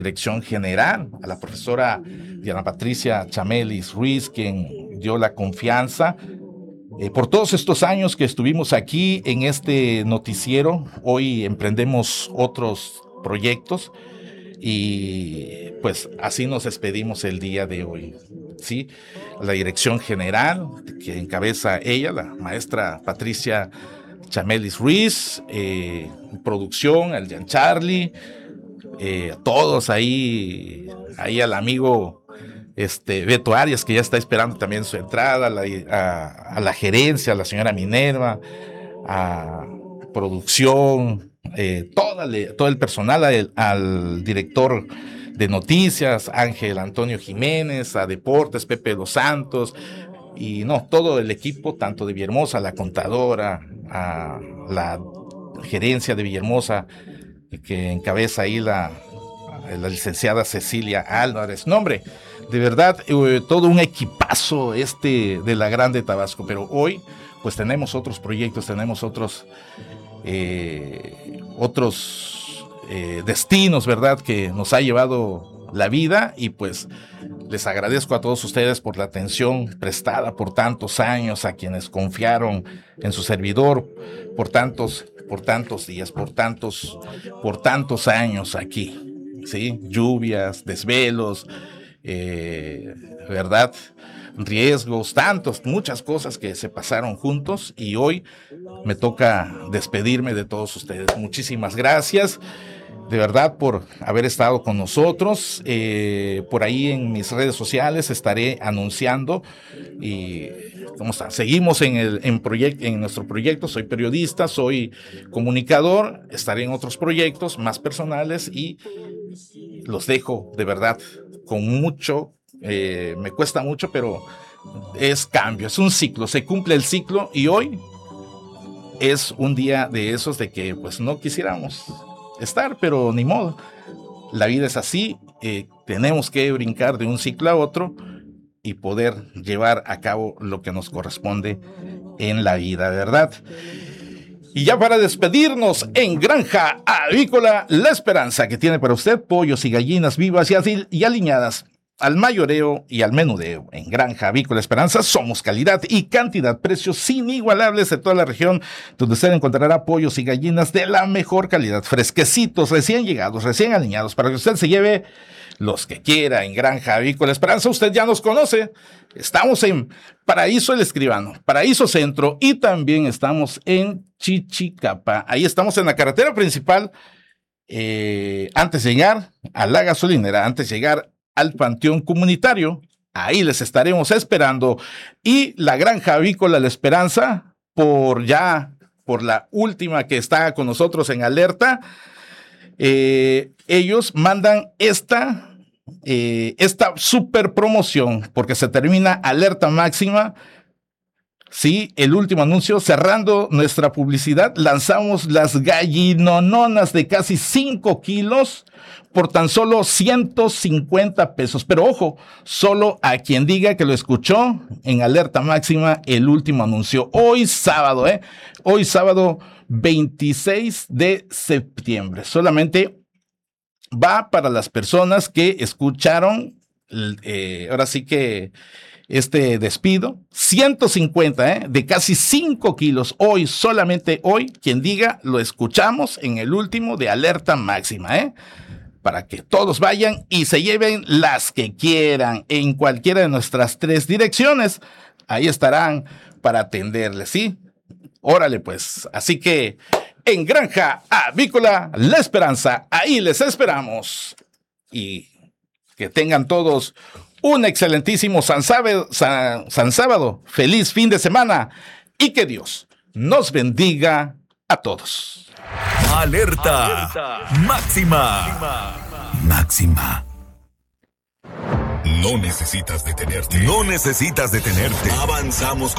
dirección general, a la profesora Diana Patricia Chamelis Ruiz, quien dio la confianza. Por todos estos años que estuvimos aquí en este noticiero, hoy emprendemos otros proyectos y pues así nos despedimos el día de hoy. ¿Sí? La dirección general que encabeza ella, la maestra Patricia Chamelis Ruiz, producción, el Jean Charlie, todos ahí al amigo Beto Arias, que ya está esperando también su entrada, a la gerencia, a la señora Minerva, a producción, todo el personal, al director de noticias, Ángel Antonio Jiménez, a deportes, Pepe Los Santos, y todo el equipo, tanto de Villahermosa, la contadora, a la gerencia de Villahermosa, que encabeza ahí la licenciada Cecilia Álvarez. No, hombre, de verdad, todo un equipazo de la Grande Tabasco, pero hoy pues tenemos otros proyectos, tenemos otros destinos, ¿verdad?, que nos ha llevado la vida, y pues les agradezco a todos ustedes por la atención prestada por tantos años, a quienes confiaron en su servidor por tantos días, por tantos años aquí, ¿sí? Lluvias, desvelos, ¿verdad?, riesgos, muchas cosas que se pasaron juntos, y hoy me toca despedirme de todos ustedes. Muchísimas gracias, de verdad, por haber estado con nosotros. Por ahí en mis redes sociales estaré anunciando y ¿cómo está? Seguimos en nuestro proyecto. Soy periodista, soy comunicador, estaré en otros proyectos más personales y los dejo de verdad con mucho. Me cuesta mucho, pero es cambio, es un ciclo, se cumple el ciclo, y hoy es un día de esos de que pues no quisiéramos estar, pero ni modo, la vida es así, tenemos que brincar de un ciclo a otro y poder llevar a cabo lo que nos corresponde en la vida, ¿verdad? Y ya para despedirnos, en Granja Avícola La Esperanza, que tiene para usted pollos y gallinas vivas y aliñadas al mayoreo y al menudeo. En Granja Avícola Esperanza somos calidad y cantidad, precios inigualables de toda la región, donde usted encontrará pollos y gallinas de la mejor calidad, fresquecitos, recién llegados, recién aliñados, para que usted se lleve los que quiera. En Granja Avícola Esperanza usted ya nos conoce. Estamos en Paraíso El Escribano, Paraíso Centro, y también estamos en Chichicapa. Ahí estamos en la carretera principal, antes de llegar a la gasolinera, antes de llegar al Panteón Comunitario. Ahí les estaremos esperando. Y la Granja Avícola La Esperanza, por la última que está con nosotros en alerta, ellos mandan esta super promoción, porque se termina alerta máxima. Sí, el último anuncio, cerrando nuestra publicidad, lanzamos las gallinononas de casi 5 kilos por tan solo 150 pesos. Pero ojo, solo a quien diga que lo escuchó en alerta máxima el último anuncio. Hoy sábado 26 de septiembre. Solamente va para las personas que escucharon, ahora sí que este despido, 150, de casi 5 kilos. Hoy, solamente hoy, quien diga, lo escuchamos en el último de alerta máxima, para que todos vayan y se lleven las que quieran en cualquiera de nuestras 3 direcciones. Ahí estarán para atenderles, ¿sí? Órale, pues. Así que en Granja Avícola La Esperanza, ahí les esperamos. Y que tengan todos un excelentísimo San Sábado, feliz fin de semana, y que Dios nos bendiga a todos. Alerta máxima. Máxima. No necesitas detenerte. Avanzamos con